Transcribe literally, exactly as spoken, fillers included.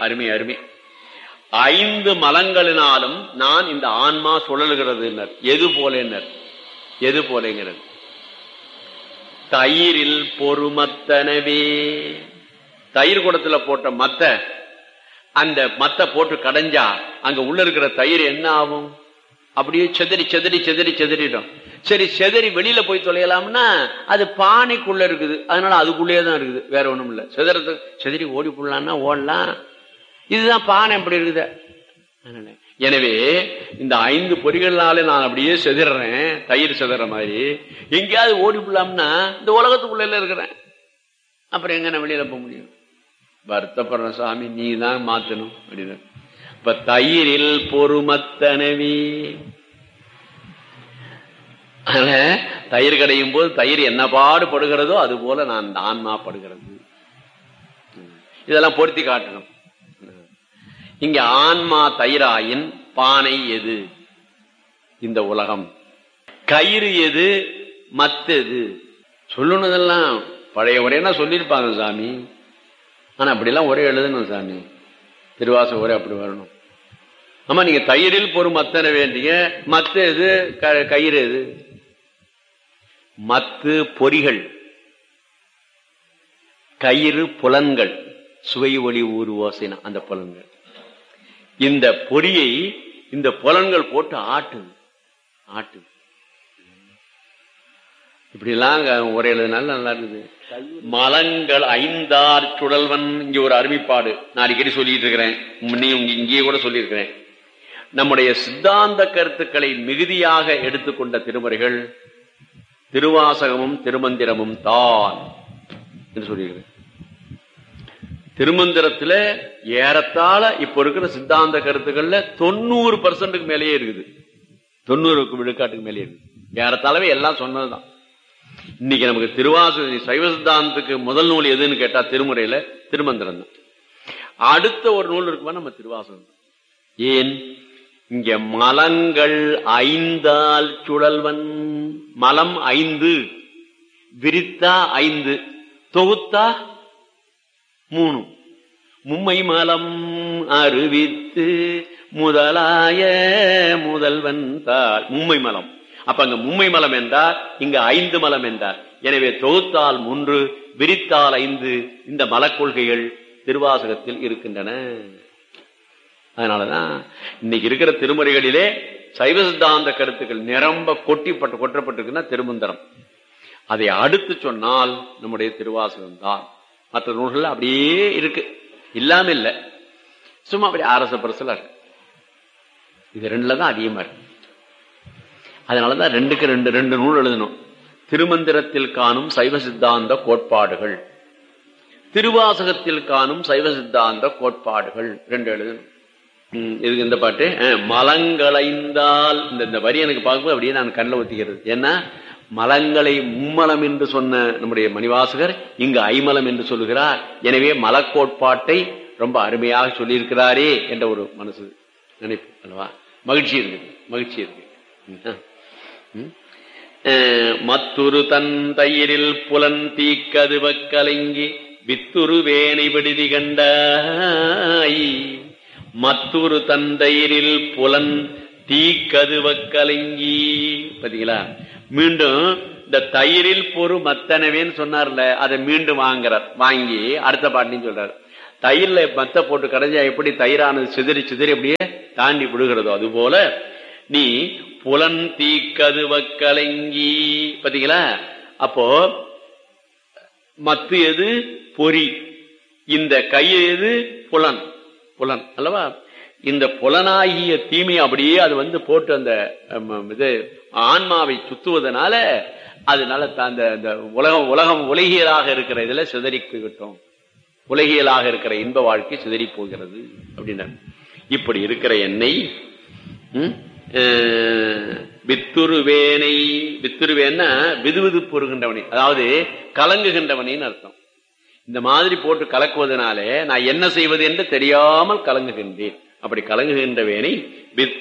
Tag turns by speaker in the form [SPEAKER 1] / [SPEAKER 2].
[SPEAKER 1] அருமை அருமை. ஐந்து மலங்களினாலும் நான் இந்த ஆன்மா சுழல்கிறது. எது போல எது போலங்கிறது? தயிரில் பொறுமத்தனவே. தயிர் குடத்துல போட்ட மத்த, அந்த மத்த போட்டு கடைஞ்சா அங்க உள்ள இருக்கிற தயிர் என்ன ஆகும்? அப்படியே செதறி செதறி செதறி செதறிடும். சரி, செதறி வெளியில போய் தொலையலாம்னா அது பானைக்குள்ள இருக்குது, அதனால அதுக்குள்ளேயேதான் இருக்குது, வேற ஒண்ணும் இல்ல. செதறது செதறி ஓடி போடலாம்னா ஓடலாம். இதுதான் பானை எப்படி இருக்குது. எனவே இந்த ஐந்து பொறிகள்னாலே நான் அப்படியே செதறேன், தயிர் செதற மாதிரி. எங்கேயாவது ஓடி போடலாம்னா இந்த உலகத்துக்குள்ள இருக்கிறேன், அப்புறம் எங்க நான் வெளியில போக முடியும்? வருத்தப்படுற சாமி, நீ தான் மாத்தணும் அப்படின்னு. இப்ப தயிரில் பொறுமத்தனவி. தயிர் கடையும் போது தயிர் என்ன பாடுபடுகிறதோ அது போல நான் ஆன்மா படுகிறது. இதெல்லாம் பொருத்தி காட்டணும். இங்க ஆன்மா தயிராயின் பானை எது? இந்த உலகம். கயிறு எது? மத்தது. சொல்லணுதெல்லாம் பழைய உரையா சொல்லியிருப்பாங்க சாமி. ஆனா அப்படிலாம் ஒரே எழுதணும் சாமி, திருவாச ஒரே அப்படி வரணும். ஆமா, நீங்க தயிரில் பொறு மத்தன வேண்டிய மத்து எது? கயிறு எது? மத்து பொறிகள், கயிறு புலன்கள், சுவை ஒளி ஊறு ஓசைனா அந்த புலன்கள். இந்த பொறியை இந்த புலன்கள் போட்டு ஆட்டு ஆட்டு இப்படி எல்லாம் ஒரே எழுதுனால நல்லா இருக்குது. மலங்கள் ஐந்தார் சுழல்வன். இங்க ஒரு அருமைப்பாடு நான் அடிக்கடி சொல்லிட்டு இருக்கிறேன், இங்கேயே கூட சொல்லியிருக்கிறேன். நம்முடைய சித்தாந்த கருத்துக்களை மிகுதியாக எடுத்துக்கொண்ட திருமுறைகள் திருவாசகமும் திருமந்திரமும் தான் என்று சொல்லியிருக்கிறேன். திருமந்திரத்துல ஏறத்தாழ இப்ப இருக்கிற சித்தாந்த கருத்துக்கள்ல தொண்ணூறு பர்சன்ட்டுக்கு மேலேயே இருக்குது, தொண்ணூறுக்கு விழுக்காட்டுக்கு மேலேயே இருக்குது. ஏறத்தாழவே எல்லாம் சொன்னதுதான். இன்னைக்கு நமக்கு திருவாச சைவ சித்தாந்தத்துக்கு முதல் நூல் எதுன்னு கேட்டா திருமுறையில திருமந்திரம் தான். அடுத்த ஒரு நூல் இருக்குமா நம்ம திருவாசகம். ஏன்? இங்க மலங்கள் ஐந்தால் சுழல்வன். மலம் ஐந்து, விரித்தா ஐந்து, தொகுத்தா மூணு. மும்மை மலம் அறிவித்து முதலாய முதல்வன் தாள். மும்மை மலம். அப்ப அங்க மும்மை மலம் என்றார், இங்க ஐந்து மலம் என்றார். எனவே தொகுத்தால் மூன்று, விரித்தால் ஐந்து. இந்த மலக்கொள்கைகள் திருவாசகத்தில் இருக்கின்றன. அதனாலதான் இன்னைக்கு இருக்கிற திருமுறைகளிலே சைவ சித்தாந்த கருத்துக்கள் நிரம்ப கொட்டிப்பட்டு கொட்டப்பட்டிருக்குன்னா திருமந்திரம். அதை அடுத்து சொன்னால் நம்முடைய திருவாசகம் தான். மற்ற நூல்கள் அப்படியே இருக்கு, இல்லாம இல்ல, சும்மா அப்படி அரச பரசலா இருக்கு. இது ரெண்டுலதான் அதிகமா இருக்கு. அதனாலதான் ரெண்டுக்கு ரெண்டு ரெண்டு நூல் எழுதணும். திருமந்திரத்தில் காணும் சைவ சித்தாந்த கோட்பாடுகள், திருவாசகத்தில் காணும் சைவ சித்தாந்த கோட்பாடுகள் ரெண்டு எழுதணும். இதுக்கு இந்த பாட்டு மலங்களைந்தால் இந்த வரி எனக்கு பார்க்கும்போது அப்படியே நான் கண்ணில் ஒத்திக்கிறது. ஏன்னா மலங்களை மும்மலம் என்று சொன்ன நம்முடைய மணிவாசகர் இங்கு ஐமலம் என்று சொல்லுகிறார். எனவே மலக்கோட்பாட்டை ரொம்ப அருமையாக சொல்லியிருக்கிறாரே என்ற ஒரு மனசு நினைப்பு அல்லவா? மகிழ்ச்சி இருக்கு, மகிழ்ச்சி இருக்கு. மத்துரு தன் தயிரில் புலன் தீக்கதுவ கலங்கி வித்துரு வேனை விடுதி கண்டாய். மத்துரு தந்தையரில் புலன் தீக்கதுவ கலங்கி. பாத்தீங்களா? மீண்டும் இந்த தயிரில் பொறு மத்தனவேன்னு சொன்னார்ல, அதை மீண்டும் வாங்குறார். வாங்கி அடுத்த பாட்டின்னு சொல்றாரு. தயிர்ல மத்த போட்டு கடைஞ்சா எப்படி தயிரானது சிதறி சிதறி அப்படியே தாண்டி விடுகிறதோ அதுபோல நீ புலன் தீக்கதுவ கலங்கி. பாத்தீங்களா? அப்போ மத்து எது? பொறி. இந்த கை எது? புலன். புலன் அல்லவா? இந்த புலனாகிய தீமை அப்படியே அது வந்து போட்டு அந்த இது ஆன்மாவை சுத்துவதனால அதனால அந்த உலகம் உலகம் உலகியலாக இருக்கிற இதுல சிதறி போய்விட்டோம். உலகியலாக இருக்கிற இன்ப வாழ்க்கை சிதறி போகிறது அப்படின்னா, இப்படி இருக்கிற என்னை வித்துருவேனை. வித்துருவேன்னா விதுவிது பொறுகின்றவனை, அதாவது கலங்குகின்றவனின்னு அர்த்தம். இந்த மாதிரி போட்டு கலக்குவதனாலே நான் என்ன செய்வது என்று தெரியாமல் கலங்குகின்றேன். அப்படி கலங்குகின்றவேனை